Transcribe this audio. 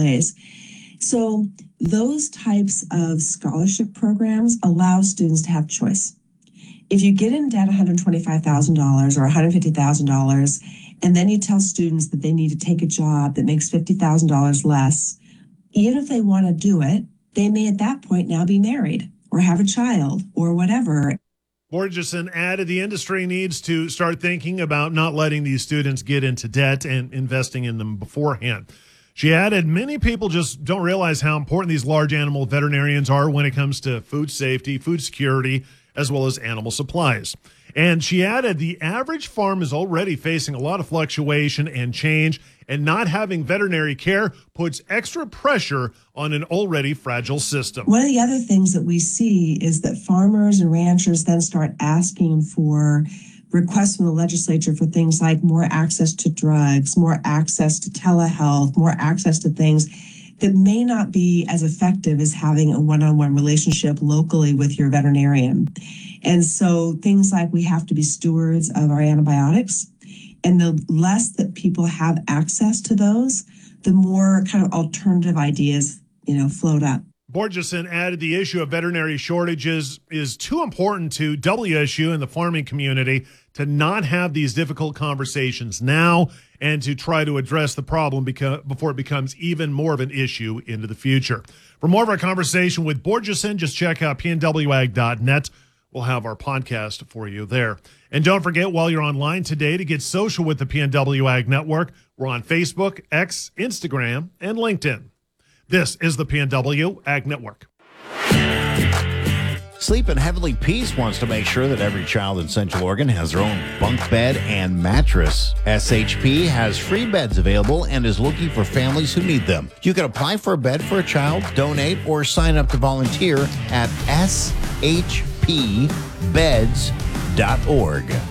plays. So those types of scholarship programs allow students to have choice. If you get in debt $125,000 or $150,000, and then you tell students that they need to take a job that makes $50,000 less, even if they want to do it, they may at that point now be married or have a child or whatever. Borgeson added the industry needs to start thinking about not letting these students get into debt and investing in them beforehand. She added, many people just don't realize how important these large animal veterinarians are when it comes to food safety, food security, as well as animal supplies. And she added, the average farm is already facing a lot of fluctuation and change, and not having veterinary care puts extra pressure on an already fragile system. One of the other things that we see is that farmers and ranchers then start asking for requests from the legislature for things like more access to drugs, more access to telehealth, more access to things that may not be as effective as having a one-on-one relationship locally with your veterinarian. And so things like we have to be stewards of our antibiotics, and the less that people have access to those, the more kind of alternative ideas, float up. Borgeson added the issue of veterinary shortages is too important to WSU and the farming community to not have these difficult conversations now and to try to address the problem before it becomes even more of an issue into the future. For more of our conversation with Borgeson, just check out pnwag.net. We'll have our podcast for you there. And don't forget, while you're online today, to get social with the PNW Ag Network. We're on Facebook, X, Instagram, and LinkedIn. This is the PNW Ag Network. Sleep in Heavenly Peace wants to make sure that every child in Central Oregon has their own bunk bed and mattress. SHP has free beds available and is looking for families who need them. You can apply for a bed for a child, donate, or sign up to volunteer at shpbeds.org.